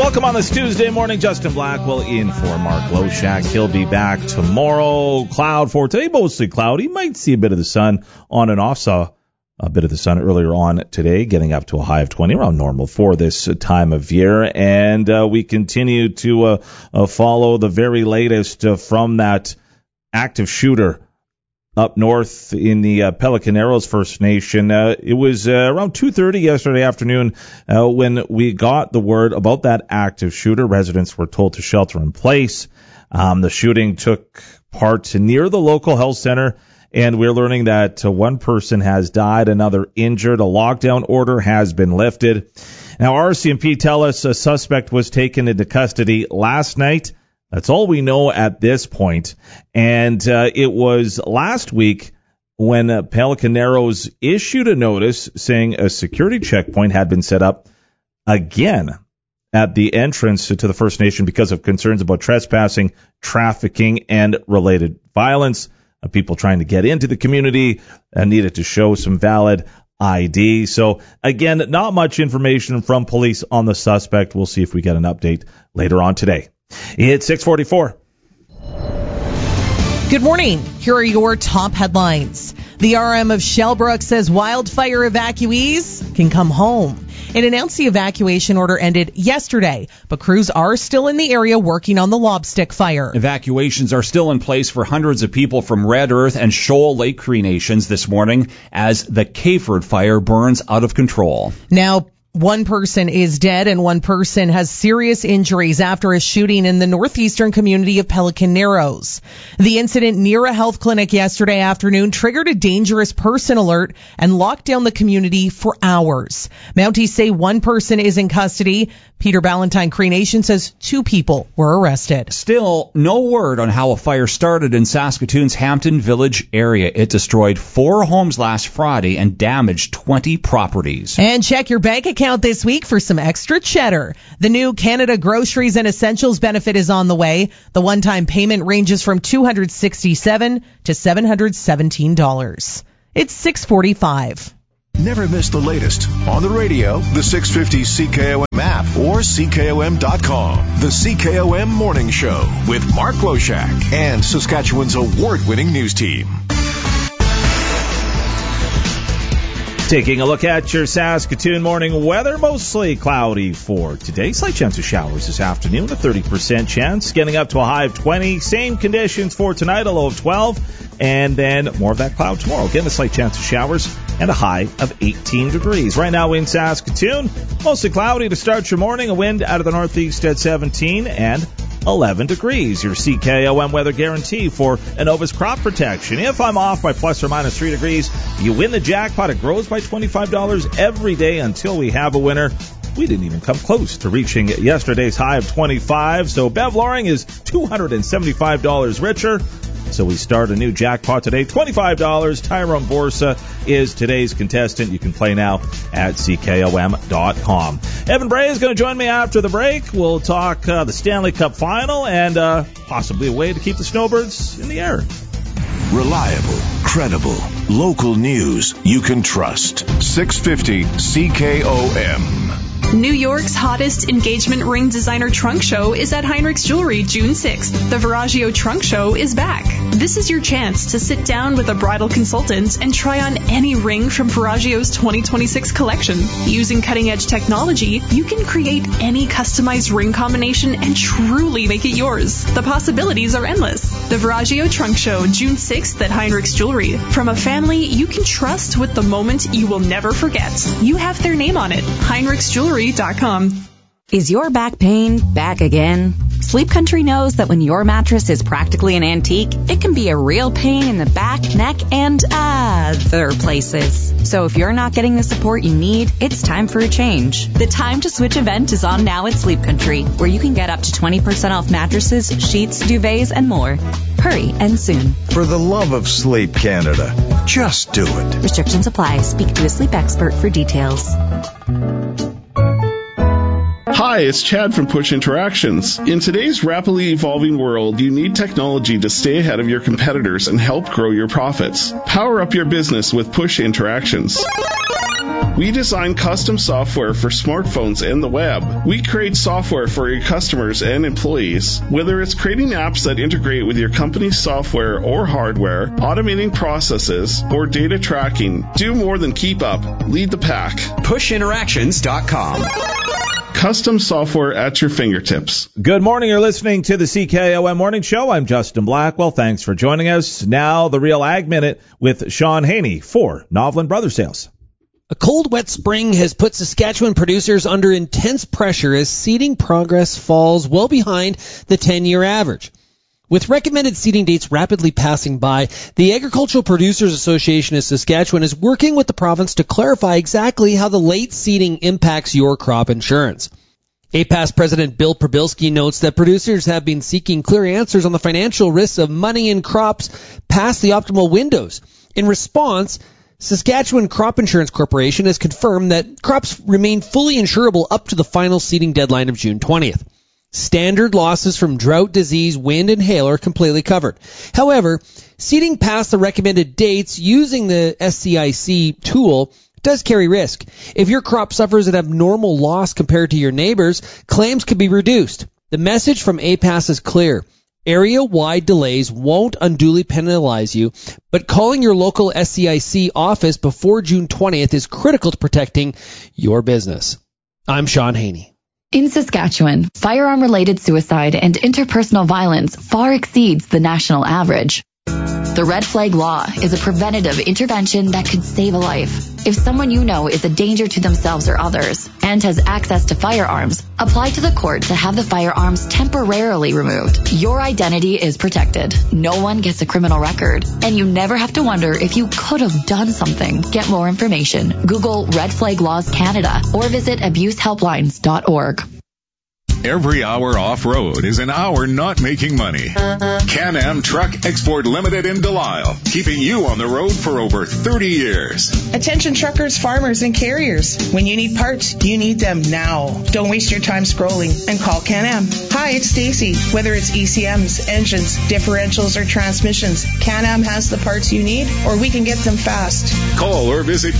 Welcome on this Tuesday morning. Justin Blackwell in for Mark Loshak. He'll be back tomorrow. Cloud for today, mostly cloudy. Might see a bit of the sun on and off. Saw a bit of the sun earlier on today, getting up to a high of 20, around normal for this time of year. And we continue to follow the very latest from that active shooter up north in the Pelican Arrows First Nation. It was around 2:30 yesterday afternoon when we got the word about that active shooter. Residents were told to shelter in place. The shooting took part near the local health center, and we're learning that one person has died, another injured. A lockdown order has been lifted. Now, RCMP tell us a suspect was taken into custody last night. That's all we know at this point. And it was last week when Pelican Arrows issued a notice saying a security checkpoint had been set up again at the entrance to the First Nation because of concerns about trespassing, trafficking, and related violence. People trying to get into the community needed to show some valid ID. So, again, not much information from police on the suspect. We'll see if we get an update later on today. It's 6:44. Good morning. Here are your top headlines. The RM of Shellbrook says wildfire evacuees can come home. It announced the evacuation order ended yesterday, but crews are still in the area working on the Lobstick fire. Evacuations are still in place for hundreds of people from Red Earth and Shoal Lake Cree Nations this morning as the Cayford fire burns out of control. Now, one person is dead and one person has serious injuries after a shooting in the northeastern community of Pelican Narrows. The incident near a health clinic yesterday afternoon triggered a dangerous person alert and locked down the community for hours. Mounties say one person is in custody. Peter Ballantyne Cree Nation says 2 people were arrested. Still, no word on how a fire started in Saskatoon's Hampton Village area. It destroyed 4 homes last Friday and damaged 20 properties. And check your bank account this week for some extra cheddar. The new Canada Groceries and Essentials benefit is on the way. The one-time payment ranges from $267 to $717. It's 6:45. Never miss the latest on the radio, the 650 CKOM app, or CKOM.com. The CKOM Morning Show with Mark Loshak and Saskatchewan's award-winning news team. Taking a look at your Saskatoon morning weather, mostly cloudy for today. Slight chance of showers this afternoon, a 30% chance, getting up to a high of 20. Same conditions for tonight, a low of 12. And then more of that cloud tomorrow. Again, a slight chance of showers and a high of 18 degrees. Right now in Saskatoon, mostly cloudy to start your morning. A wind out of the northeast at 17 and 11 degrees. Your CKOM weather guarantee for Innova's crop protection. If I'm off by plus or minus 3 degrees, you win the jackpot. It grows by $25 every day until we have a winner. We didn't even come close to reaching yesterday's high of 25. So Bev Loring is $275 richer. So we start a new jackpot today, $25. Tyrone Borsa is today's contestant. You can play now at CKOM.com. Evan Bray is going to join me after the break. We'll talk the Stanley Cup Final and possibly a way to keep the Snowbirds in the air. Reliable, credible, local news you can trust. 650 CKOM. New York's hottest engagement ring designer trunk show is at Heinrich's Jewelry June 6th. The Viraggio Trunk Show is back. This is your chance to sit down with a bridal consultant and try on any ring from Viraggio's 2026 collection. Using cutting-edge technology, you can create any customized ring combination and truly make it yours. The possibilities are endless. The Viraggio Trunk Show, June 6th at Heinrich's Jewelry. From a family you can trust with the moment you will never forget. You have their name on it. HeinrichsJewelry.com. Is your back pain back again? Sleep Country knows that when your mattress is practically an antique, it can be a real pain in the back, neck, and other places. So if you're not getting the support you need, it's time for a change. The Time to Switch event is on now at Sleep Country, where you can get up to 20% off mattresses, sheets, duvets, and more. Hurry and soon. For the love of Sleep Canada, just do it. Restrictions apply. Speak to a sleep expert for details. Hi, it's Chad from Push Interactions. In today's rapidly evolving world, you need technology to stay ahead of your competitors and help grow your profits. Power up your business with Push Interactions. We design custom software for smartphones and the web. We create software for your customers and employees. Whether it's creating apps that integrate with your company's software or hardware, automating processes, or data tracking, do more than keep up. Lead the pack. PushInteractions.com. Custom software at your fingertips. Good morning. You're listening to the CKOM Morning Show. I'm Justin Blackwell. Thanks for joining us. Now, the Real Ag Minute with Sean Haney for Novlin Brothers Sales. A cold, wet spring has put Saskatchewan producers under intense pressure as seeding progress falls well behind the 10-year average. With recommended seeding dates rapidly passing by, the Agricultural Producers Association of Saskatchewan is working with the province to clarify exactly how the late seeding impacts your crop insurance. APAS President Bill Probilski notes that producers have been seeking clear answers on the financial risks of money in crops past the optimal windows. In response, Saskatchewan Crop Insurance Corporation has confirmed that crops remain fully insurable up to the final seeding deadline of June 20th. Standard losses from drought, disease, wind, and hail are completely covered. However, seeding past the recommended dates using the SCIC tool does carry risk. If your crop suffers an abnormal loss compared to your neighbors, claims could be reduced. The message from APAS is clear. Area-wide delays won't unduly penalize you, but calling your local SCIC office before June 20th is critical to protecting your business. I'm Sean Haney. In Saskatchewan, firearm-related suicide and interpersonal violence far exceeds the national average. The Red Flag Law is a preventative intervention that could save a life. If someone you know is a danger to themselves or others and has access to firearms, apply to the court to have the firearms temporarily removed. Your identity is protected. No one gets a criminal record, and you never have to wonder if you could have done something. Get more information. Google Red Flag Laws Canada or visit abusehelplines.org. Every hour off-road is an hour not making money. Can-Am Truck Export Limited in Delisle, keeping you on the road for over 30 years. Attention truckers, farmers, and carriers. When you need parts, you need them now. Don't waste your time scrolling and call Can-Am. Hi, it's Stacy. Whether it's ECMs, engines, differentials, or transmissions, Can-Am has the parts you need, or we can get them fast. Call or visit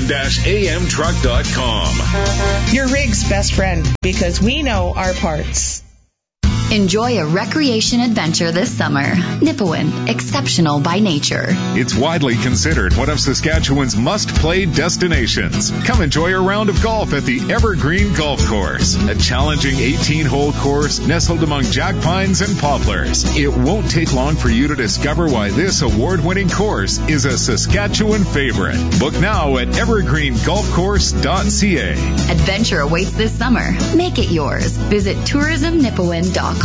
can-amtruck.com. Your rig's best friend, because we know our parts. Enjoy a recreation adventure this summer. Nipawin, exceptional by nature. It's widely considered one of Saskatchewan's must-play destinations. Come enjoy a round of golf at the Evergreen Golf Course, a challenging 18-hole course nestled among jack pines and poplars. It won't take long for you to discover why this award-winning course is a Saskatchewan favorite. Book now at evergreengolfcourse.ca. Adventure awaits this summer. Make it yours. Visit tourismnipawin.com.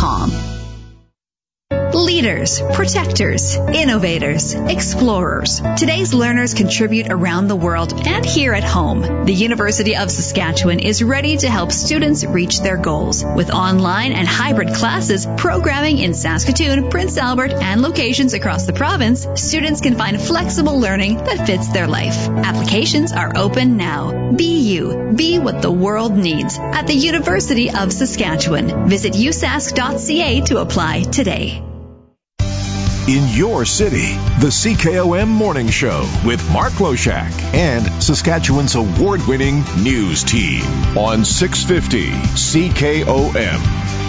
Leaders, protectors, innovators, explorers. Today's learners contribute around the world and here at home. The University of Saskatchewan is ready to help students reach their goals. With online and hybrid classes, programming in Saskatoon, Prince Albert, and locations across the province, students can find flexible learning that fits their life. Applications are open now. Be you. Be what the world needs at the University of Saskatchewan. Visit usask.ca to apply today. In your city, the CKOM Morning Show with Mark Loshak and Saskatchewan's award-winning news team on 650 CKOM.